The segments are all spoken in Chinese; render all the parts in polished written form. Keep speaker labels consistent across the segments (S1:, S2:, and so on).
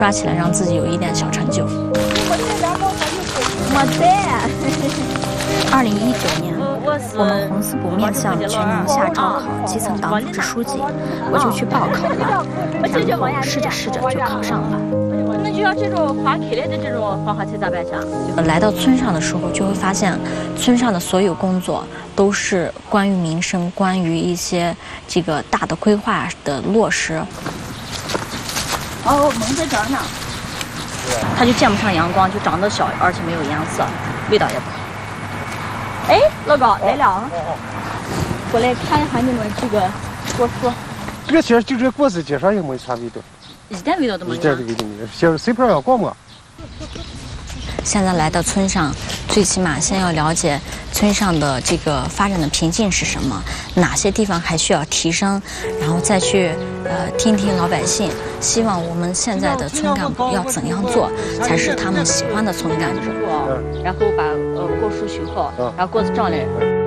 S1: 抓起来，让自己有一点小成就。2019年，我们红四部面向全宁夏招考基层党组织书记，我就去报考了，然后试着就考上了。
S2: 那就要这种花开了的这种黄花菜咋办下？
S1: 来到村上的时候，就会发现村上的所有工作都是关于民生，关于一些这个大的规划的落实。
S2: 哦，蒙在这儿呢。
S1: 它就见不上阳光，就长得小，而且没有颜色，味道也不好。
S2: 哎，老高来了，过来看一下你们这个果树。
S3: 这个其实就这果子街上也没啥味道，
S2: 一点味道都没有。
S3: 一点味道没有，先随便要逛逛。
S1: 现在来到村上，最起码先要了解村上的这个发展的瓶颈是什么，哪些地方还需要提升，然后再去听听老百姓，希望我们现在的村干部要怎样做，才是他们喜欢的村干部。
S2: 然后把果树修好，然后果子长来。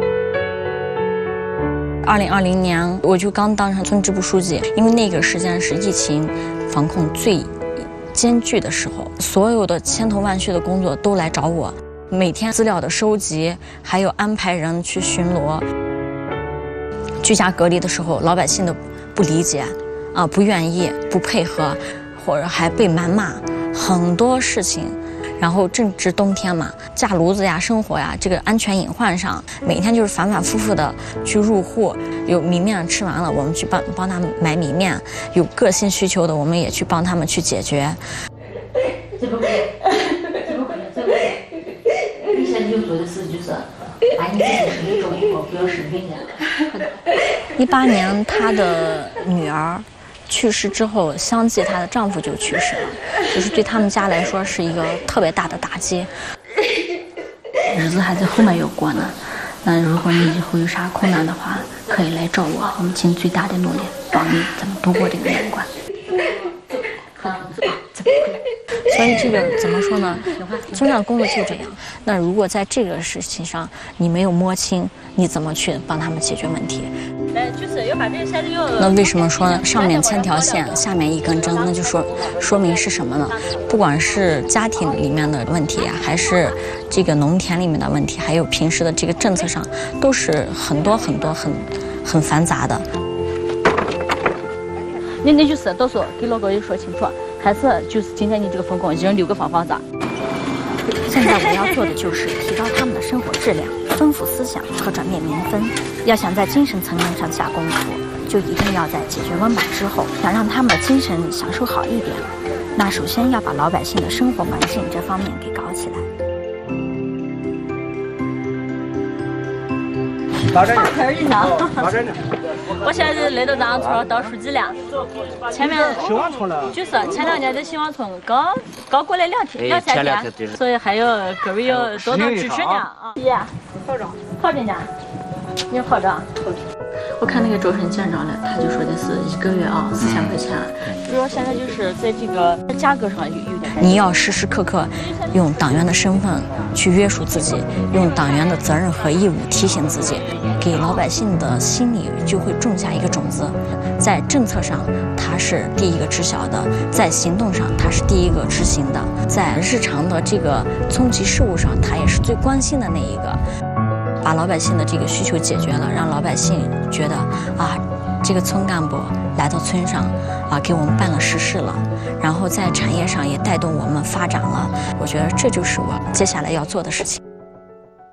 S1: 2020年我就刚当上村支部书记，因为那个时间是疫情防控最艰巨的时候，所有的千头万绪的工作都来找我，每天资料的收集，还有安排人去巡逻。居家隔离的时候，老百姓的不理解，不愿意，不配合，或者还被谩骂，很多事情。然后正值冬天嘛，架炉子呀、生活呀，这个安全隐患上，每天就是反反复复的去入户。有米面吃完了，我们去帮他们买米面；有个性需求的，我们也去帮他们去解决。
S4: 这不可以，你现在就做的事就是把你自己身体照顾好，不要生病了。
S1: 18年，她的女儿去世之后，相继她的丈夫就去世了，就是对他们家来说是一个特别大的打击。日子还在后面要过呢，那如果你以后有啥困难的话，可以来找我，我们尽最大的努力帮你怎么度过这个难关。所以这个怎么说呢？村上的工作就这样。那如果在这个事情上你没有摸清，你怎么去帮他们解决问题？
S2: 就是要把这个线要。
S1: 那为什么说上面牵条线，下面一根针？那就说明是什么呢？不管是家庭里面的问题，还是这个农田里面的问题，还有平时的这个政策上，都是很多很繁杂的。
S2: 那就是到时候给老高也说清楚，还是就是今天你这个分工，一人6个方法子。
S1: 现在我要做的就是提高他们的生活质量，丰富思想和转变民风。要想在精神层面上下功夫，就一定要在解决温饱之后，想让他们的精神享受好一点，那首先要把老百姓的生活环境这方面给搞起来。
S3: 打针呢？
S2: 打针呢？我现在来到咱们村当书记了，前面就是前2年在新王村刚过来2天，所以还有各位要多多支持呢啊！爷，好着呢，你好着。
S1: 我看那个招生见着了，他就说的是1个月4000块钱。
S2: 主要现在就是在这个价格上有点。
S1: 你要时时刻刻用党员的身份去约束自己，用党员的责任和义务提醒自己，给老百姓的心里就会种下一个种子。在政策上，他是第一个知晓的；在行动上，他是第一个执行的；在日常的这个村级事务上，他也是最关心的那一个。把老百姓的这个需求解决了，让老百姓觉得这个村干部来到村上给我们办了实事了，然后在产业上也带动我们发展了。我觉得这就是我接下来要做的事情。